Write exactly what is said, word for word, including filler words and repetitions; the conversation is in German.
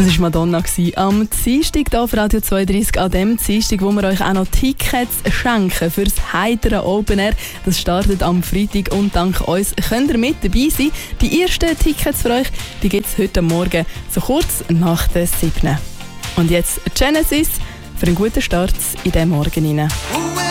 Das war Madonna am Dienstag hier auf Radio zweiunddreißig, an dem Dienstag, wo wir euch auch noch Tickets schenken für das heitere Open Air. Das startet am Freitag und dank uns könnt ihr mit dabei sein. Die ersten Tickets für euch, die gibt es heute Morgen, so kurz nach der siebten. Und jetzt Genesis für einen guten Start in diesen Morgen hinein.